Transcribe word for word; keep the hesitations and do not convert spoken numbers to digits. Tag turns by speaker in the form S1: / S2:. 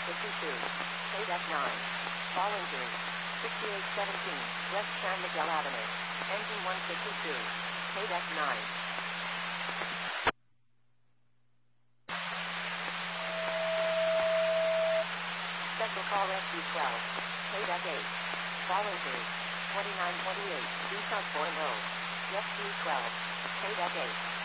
S1: fifty-two. K-Deck nine. Falling through. sixty-eight seventeen. West San Miguel Avenue. Engine one fifty-two. K-Deck nine. Special call S U twelve. K-Deck eight. Falling through. twenty-nine twenty-eight. East Point Road. Jet C twelve. K-Deck eight.